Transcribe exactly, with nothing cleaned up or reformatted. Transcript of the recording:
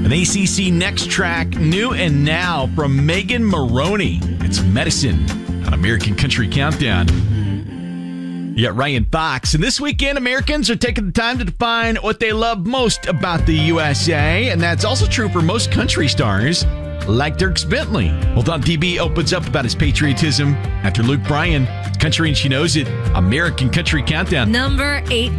An A C C Next Track, new and now from Megan Maroney. It's Medicine on American Country Countdown. You got Ryan Fox. And this weekend, Americans are taking the time to define what they love most about the U S A. And that's also true for most country stars, like Dierks Bentley. Well, Don D B opens up about his patriotism after Luke Bryan. Country and She Knows It. American Country Countdown. Number eight.